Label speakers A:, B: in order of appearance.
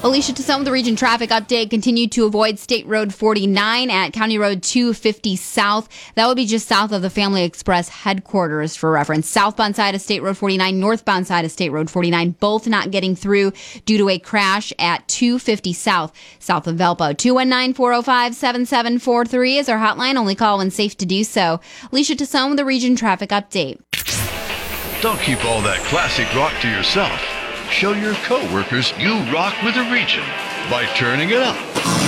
A: Alicia Tassone with the Region Traffic Update. Continue to avoid State Road 49 at County Road 250 South. That would be just south of the Family Express headquarters for reference. Southbound side of State Road 49, northbound side of State Road 49, both not getting through due to a crash at 250 South, south of Valpo. 219-405-7743 is our hotline. Only call when safe to do so. Alicia Tassone with the Region Traffic Update.
B: Don't keep all that classic rock to yourself. Show your coworkers you rock with the region by turning it up.